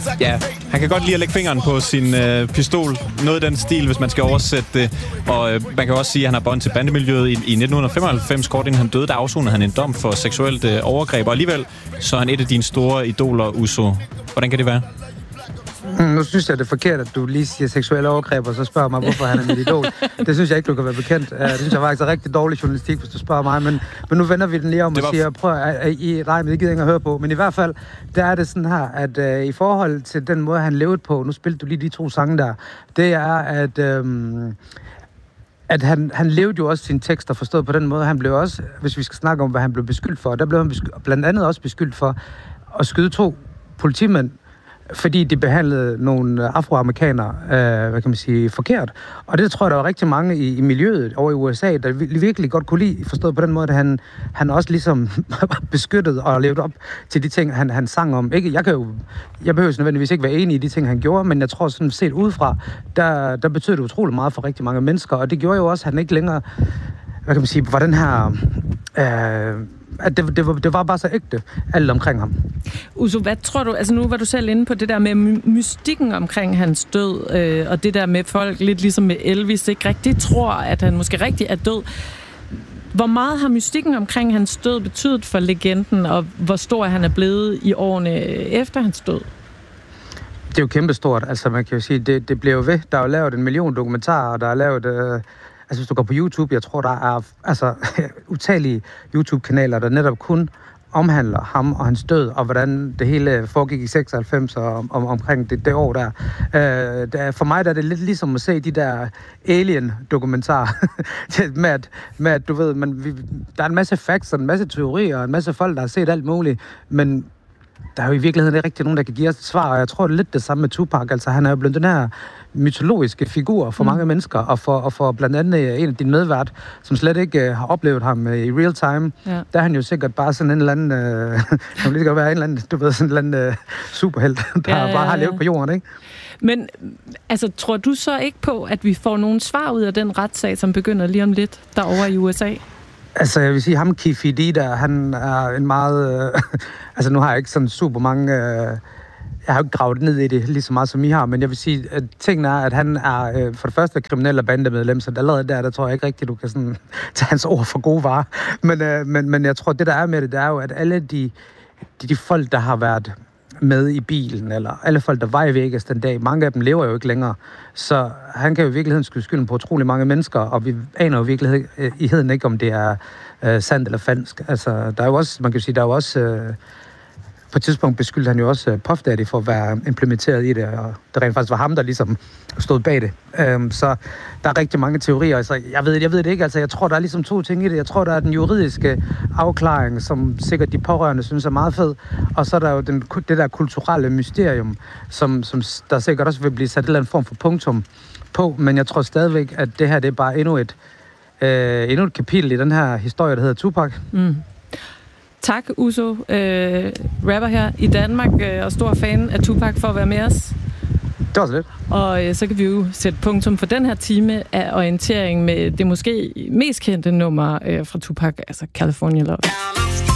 Ja, han kan godt lide at lægge fingeren på sin pistol. Noget i den stil, hvis man skal oversætte det. Og man kan også sige, at han har bånd til bandemiljøet. I 1995, kort inden han døde, der afsonede han en dom for seksuelt overgreb. Og alligevel så er han et af dine store idoler, Uzo. Hvordan kan det være? Nu synes jeg, det er forkert, at du lige siger seksuelle overgreb, og så spørger mig, hvorfor han er mit idol. Det synes jeg ikke, du kan være bekendt. Det synes jeg faktisk er rigtig dårlig journalistik, hvis du spørger mig. Men nu vender vi den lige om og siger, prøv nej, men det gider ikke at høre på. Men i hvert fald, der er det sådan her, at i forhold til den måde, han levede på, nu spillede du lige de 2 sange der, det er, at han levede jo også sine tekster forstået på den måde. Han blev også, hvis vi skal snakke om, hvad han blev beskyldt for, der blev han blandt andet også beskyldt for at skyde 2 politimænd, fordi de behandlede nogle afroamerikanere, forkert. Og det tror jeg, der var rigtig mange i miljøet over i USA, der virkelig godt kunne lide, forstået på den måde, at han også ligesom beskyttede og levede op til de ting, han sang om. Jeg behøver nødvendigvis ikke være enig i de ting, han gjorde, men jeg tror sådan set udefra, der betød det utrolig meget for rigtig mange mennesker, og det gjorde jo også, at han ikke længere, var den her... at det var bare så ægte, alt omkring ham. Uzo, hvad tror du, altså nu var du selv inde på det der med mystikken omkring hans død, og det der med folk, lidt ligesom med Elvis, ikke rigtig tror, at han måske rigtig er død. Hvor meget har mystikken omkring hans død betydet for legenden, og hvor stor han er blevet i årene efter hans død? Det er jo kæmpestort, altså man kan jo sige, det bliver jo ved. Der er jo lavet 1 million dokumentarer, og der er lavet... hvis du går på YouTube, jeg tror, der er utallige YouTube-kanaler, der netop kun omhandler ham og hans død, og hvordan det hele foregik i 96 og omkring det år der. For mig der er det lidt ligesom at se de der alien-dokumentarer, med at du ved, der er en masse facts og en masse teorier og en masse folk, der har set alt muligt, men der er jo i virkeligheden ikke rigtig nogen, der kan give os et svar, og jeg tror, det er lidt det samme med Tupac. Altså, han er jo blevet den her mytologiske figur for mange mennesker, og for blandt andet en af dine medvært, som slet ikke har oplevet ham i real time, der er han jo sikkert bare sådan en eller anden, det kan godt være en eller anden, du ved, sådan en eller anden superhelt, der bare har levet på jorden, ikke? Men altså, tror du så ikke på, at vi får nogle svar ud af den retssag, som begynder lige om lidt derovre i USA? Altså, jeg vil sige, ham Keffe D der, han er en meget... altså, nu har jeg ikke sådan super mange... jeg har jo ikke gravet ned i det lige så meget, som I har, men jeg vil sige, at tingene er, at han er for det første kriminel og bandemedlem, så allerede der tror jeg ikke rigtigt, du kan sådan tage hans ord for gode varer. Men jeg tror, det der er med det er jo, at alle de folk, der har været med i bilen, eller alle folk, der var i Vegas den dag, mange af dem lever jo ikke længere. Så han kan jo i virkeligheden skyde skylden på utrolig mange mennesker, og vi aner jo i virkeligheden ikke, om det er sandt eller falsk. Altså, der er jo også, man kan sige, der er jo også... på et tidspunkt beskyldte han jo også Puff Daddy for at være implementeret i det, og det rent faktisk var ham, der ligesom stod bag det. Så der er rigtig mange teorier. Altså, jeg ved det ikke. Altså, jeg tror, der er ligesom 2 ting i det. Jeg tror, der er den juridiske afklaring, som sikkert de pårørende synes er meget fed, og så er der jo det der kulturelle mysterium, som der sikkert også vil blive sat en eller anden form for punktum på, men jeg tror stadigvæk, at det her det er bare endnu et kapitel i den her historie, der hedder Tupac. Mm. Tak, Uzo, rapper her i Danmark, og stor fan af Tupac, for at være med os. Det var så lidt. Og så kan vi jo sætte punktum for den her time af orientering med det måske mest kendte nummer fra Tupac, altså California Love.